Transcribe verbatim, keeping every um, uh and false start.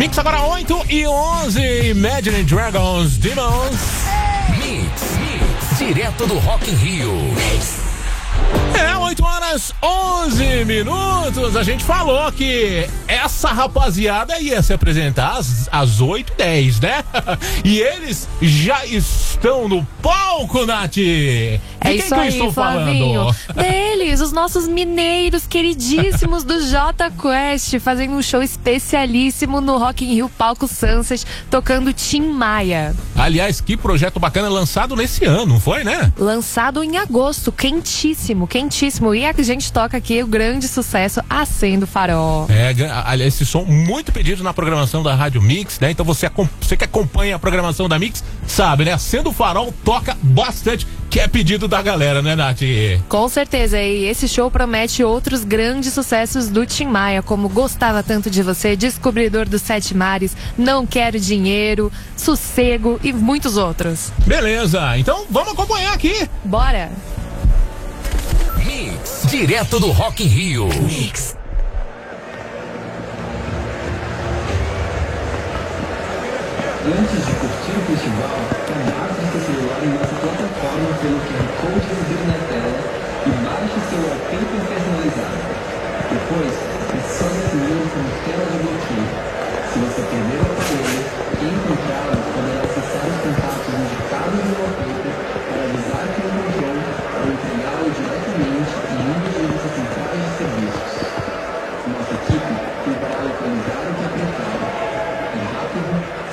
Mix agora oito e onze, Imagine Dragons, Demons. Mix, Mix, direto do Rock in Rio. Mix. É, oito horas, onze minutos. A gente falou que essa rapaziada ia se apresentar às, às oito e dez, né? E eles já estão no palco, Nath. De É quem isso que eu aí, estou Flavinho. falando? Deles, os nossos mineiros queridíssimos do Jota Quest, fazendo um show especialíssimo no Rock in Rio Palco Sunset, tocando Tim Maia. Aliás, que projeto bacana, lançado nesse ano, não foi, né? Lançado em agosto, quentíssimo, quentíssimo. E a gente toca aqui o grande sucesso Acendo Farol. É, aliás, esse som muito pedido na programação da Rádio Mix, né? Então você, você que acompanha a programação da Mix, sabe, né? Acendo Farol toca bastante, que é pedido da galera, né, Nath? Com certeza, e esse show promete outros grandes sucessos do Tim Maia, como Gostava Tanto de Você, Descobridor dos Sete Mares, Não Quero Dinheiro, Sossego e muitos outros. Beleza, então vamos acompanhar aqui. Bora! Mix, direto do Rock in Rio. Mix. Antes de curtir o festival, cadastre seu celular em nossa plataforma pelo Q R Code exibido na tela e baixe seu wallpaper personalizado. Depois, é só definir com tela de bloqueio. Se você perder o aparelho, entre